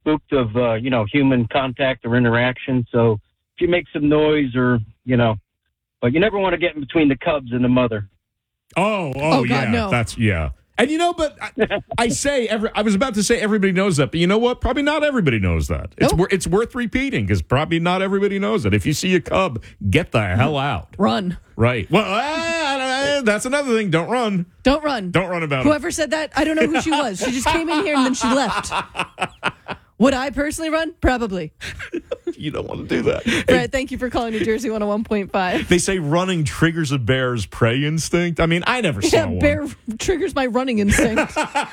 spooked of, human contact or interaction. So if you make some noise or, but you never want to get in between the cubs and the mother. Oh, God, yeah. no. And but I was about to say everybody knows that, but you know what? Probably not everybody knows that. It's worth repeating because probably not everybody knows it. If you see a cub, get the hell out. Run. Right. Well, that's another thing. Don't run. Don't run. Don't run about Whoever said that, I don't know who she was. She just came in here and then she left. Would I personally run? Probably. You don't want to do that. Brett, thank you for calling New Jersey 101.5. They say running triggers a bear's prey instinct. I mean, I never saw one. Bear triggers my running instinct.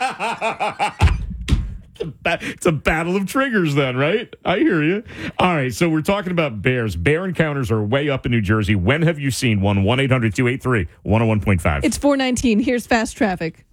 It's a battle of triggers then, right? I hear you. All right, so we're talking about bears. Bear encounters are way up in New Jersey. When have you seen one? 1-800-283-101.5. It's 4:19. Here's fast traffic.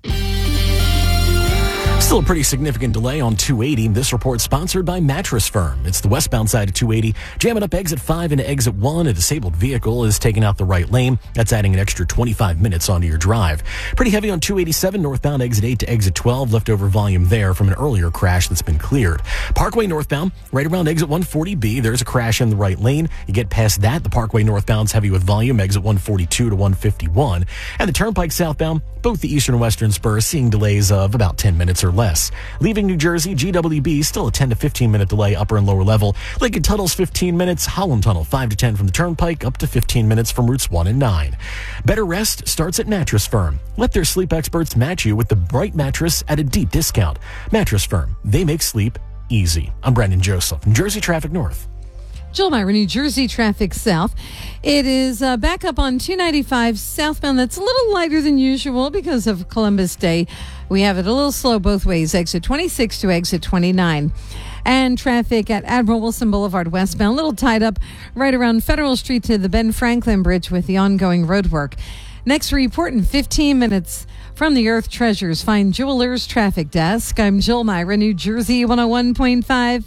Still a pretty significant delay on 280. This report sponsored by Mattress Firm. It's the westbound side of 280. Jamming up exit 5 into exit 1. A disabled vehicle is taking out the right lane. That's adding an extra 25 minutes onto your drive. Pretty heavy on 287 northbound exit 8 to exit 12. Leftover volume there from an earlier crash that's been cleared. Parkway northbound, right around exit 140B. There's a crash in the right lane. You get past that, the Parkway northbound's heavy with volume, exit 142 to 151. And the Turnpike southbound, both the eastern and western spurs seeing delays of about 10 minutes or less. Leaving New Jersey, GWB still a 10 to 15 minute delay upper and lower level. Lincoln Tunnel's 15 minutes. Holland Tunnel 5 to 10 from the Turnpike, up to 15 minutes from routes 1 and 9. Better rest starts at Mattress Firm. Let their sleep experts match you with the right mattress at a deep discount. Mattress Firm. They make sleep easy. I'm Brendan Joseph, New Jersey Traffic North. Jill Myra, New Jersey traffic south. It is back up on 295 southbound. That's a little lighter than usual because of Columbus Day. We have it a little slow both ways, exit 26 to exit 29. And traffic at Admiral Wilson Boulevard westbound, a little tied up right around Federal Street to the Ben Franklin Bridge with the ongoing road work. Next report in 15 minutes from the Earth Treasures Fine Jewelers Traffic Desk. I'm Jill Myra, New Jersey 101.5.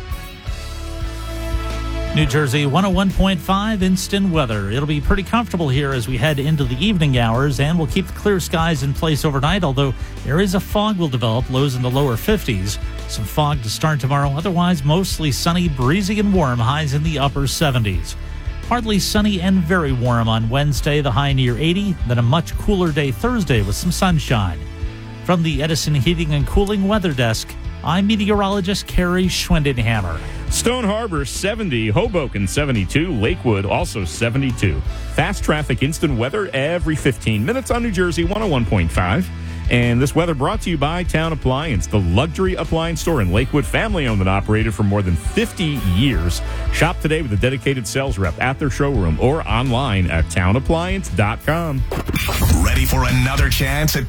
New Jersey 101.5 instant weather. It'll be pretty comfortable here as we head into the evening hours, and we'll keep the clear skies in place overnight, although areas of fog will develop, lows in the lower 50s. Some fog to start tomorrow, otherwise mostly sunny, breezy, and warm, highs in the upper 70s. Partly sunny and very warm on Wednesday, the high near 80, then a much cooler day Thursday with some sunshine. From the Edison Heating and Cooling Weather Desk, I'm meteorologist Carrie Schwindenhammer. Stone Harbor, 70. Hoboken, 72. Lakewood, also 72. Fast traffic instant weather every 15 minutes on New Jersey 101.5. And this weather brought to you by Town Appliance, the luxury appliance store in Lakewood, family-owned and operated for more than 50 years. Shop today with a dedicated sales rep at their showroom or online at townappliance.com. Ready for another chance at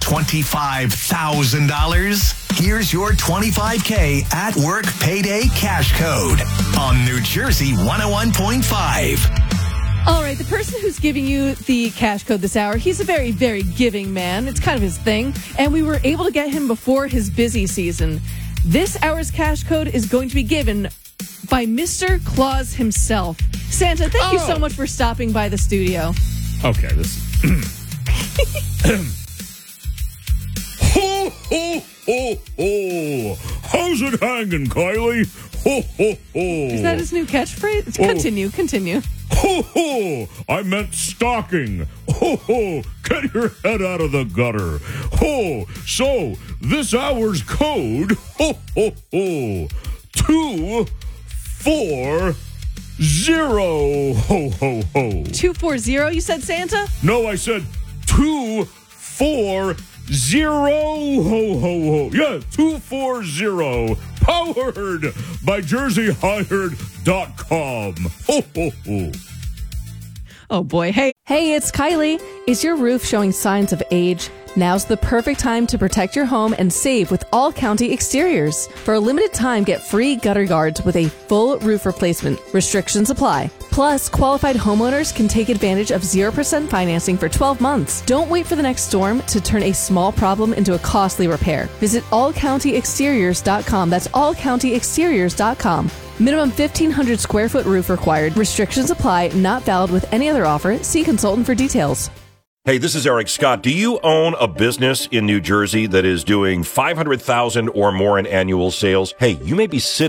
$25,000? Here's your $25K at work payday cash code on New Jersey 101.5. All right, the person who's giving you the cash code this hour, he's a very, very giving man. It's kind of his thing. And we were able to get him before his busy season. This hour's cash code is going to be given by Mr. Claus himself. Santa, thank you so much for stopping by the studio. Okay, this... Ho, ho, ho, ho. How's it hanging, Kylie? Ho, ho, ho. Is that his new catchphrase? Continue. Ho, ho. I meant stocking. Ho, ho. Get your head out of the gutter. Ho. So, this hour's code, ho, ho, ho. 240. Ho, ho, ho. 240, you said, Santa? No, I said 240. Ho, ho, ho. Yeah, 240. Powered by JerseyHired.com. Ho, ho, ho. Oh, boy. Hey, it's Kylie. Is your roof showing signs of age? Now's the perfect time to protect your home and save with All County Exteriors. For a limited time, get free gutter guards with a full roof replacement. Restrictions apply. Plus, qualified homeowners can take advantage of 0% financing for 12 months. Don't wait for the next storm to turn a small problem into a costly repair. Visit allcountyexteriors.com. That's allcountyexteriors.com. Minimum 1,500 square foot roof required. Restrictions apply. Not valid with any other offer. See consultant for details. Hey, this is Eric Scott. Do you own a business in New Jersey that is doing $500,000 or more in annual sales? Hey, you may be sitting